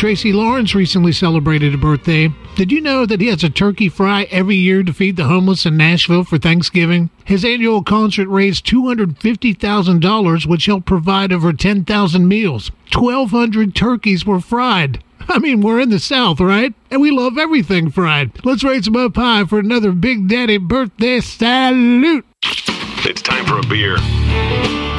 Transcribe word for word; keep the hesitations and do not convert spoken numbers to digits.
Tracy Lawrence recently celebrated a birthday. Did you know that he has a turkey fry every year to feed the homeless in Nashville for Thanksgiving? His annual concert raised two hundred fifty thousand dollars, which helped provide over ten thousand meals. twelve hundred turkeys were fried. I mean, we're in the South, right? And we love everything fried. Let's raise them up high for another Big Daddy birthday salute. It's time for a beer.